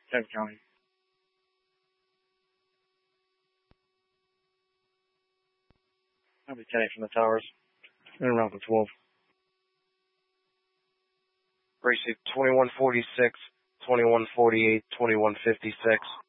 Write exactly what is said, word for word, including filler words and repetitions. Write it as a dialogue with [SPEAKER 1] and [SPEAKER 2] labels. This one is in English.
[SPEAKER 1] Kent County. I'll be ten eight from the towers. And around for twelve.
[SPEAKER 2] Precinct twenty-one forty-six, twenty-one forty-eight, twenty-one fifty-six.